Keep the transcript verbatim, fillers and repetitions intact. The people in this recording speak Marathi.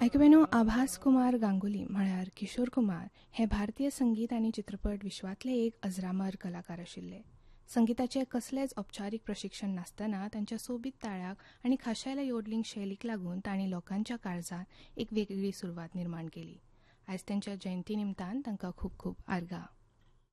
ऐकवेनो आभास कुमार गांगुली म्हळ्यार किशोर कुमार हे भारतीय संगीत आनी चित्रपट विश्वातले एक अजरामर कलाकार आशिल्ले. संगीताचे कसलेच औपचारीक प्रशिक्षण नासतना तांच्या सोबीत ताळ्याक आनी खाशेल्या योडलिंग शैलीक लागून तांणी लोकांच्या काळजात एक वेगळी सुरवात निर्माण केली. आयज तांच्या जयंती निमतान तांकां खूब खूब आर्गां.